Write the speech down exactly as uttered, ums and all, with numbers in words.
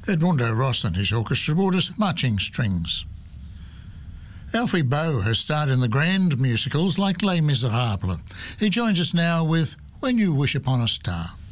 Edmundo Ross and his orchestra brought us Marching Strings. Alfie Boe has starred in the grand musicals like Les Miserables. He joins us now with When You Wish Upon a Star.